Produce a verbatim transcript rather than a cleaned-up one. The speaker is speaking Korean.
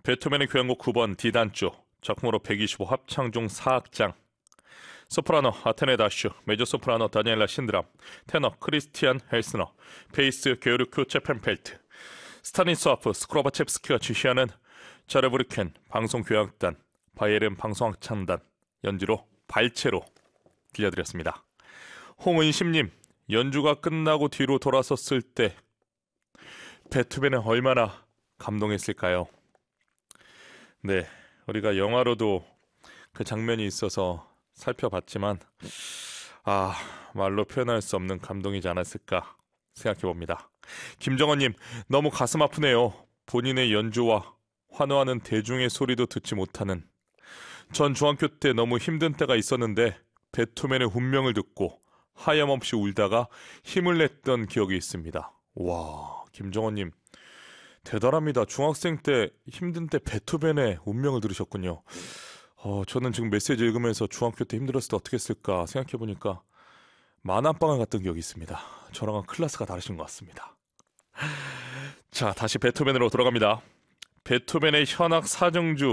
베토벤의 교향곡 구 번 D단조, 작품으로 백이십오 합창 중 사 악장. 소프라노 아테네 다슈, 메조소프라노 다니엘라 신드람, 테너 크리스티안 헬스너, 베이스 게오르크 체펜펠트, 스타니스와프 스크로바첵스키가 지휘하는 자르브르켄 방송교향단, 바이에른 방송악창단 연주로 발체로 들려드렸습니다. 홍은심님, 연주가 끝나고 뒤로 돌아섰을 때 베토벤은 얼마나 감동했을까요? 네, 우리가 영화로도 그 장면이 있어서 살펴봤지만 아, 말로 표현할 수 없는 감동이지 않았을까 생각해봅니다. 김정원님, 너무 가슴 아프네요. 본인의 연주와 환호하는 대중의 소리도 듣지 못하는. 전 중학교 때 너무 힘든 때가 있었는데 베토벤의 운명을 듣고 하염없이 울다가 힘을 냈던 기억이 있습니다. 와, 김정원님 대단합니다. 중학생 때 힘든 때 베토벤의 운명을 들으셨군요. 어, 저는 지금 메시지 읽으면서 중학교 때 힘들었을 때 어떻게 했을까 생각해보니까 만화방을 갔던 기억이 있습니다. 저랑은 클래스가 다르신 것 같습니다. 자, 다시 베토벤으로 돌아갑니다. 베토벤의 현악 사중주